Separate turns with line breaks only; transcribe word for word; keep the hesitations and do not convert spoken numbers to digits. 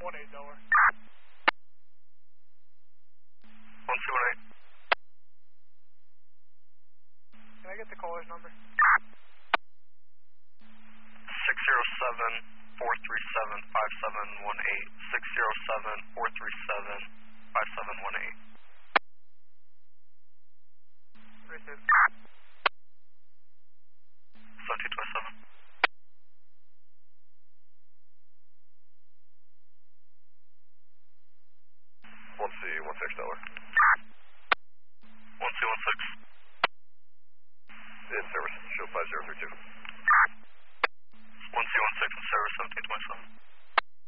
one eight Delaware.
one two one eight.
Can I get the caller's number?
six zero seven, four three seven, five seven one eight. six zero seven, four three seven, five seven one eight.
Receive.
seventeen twenty-seven. one C, one six Delaware.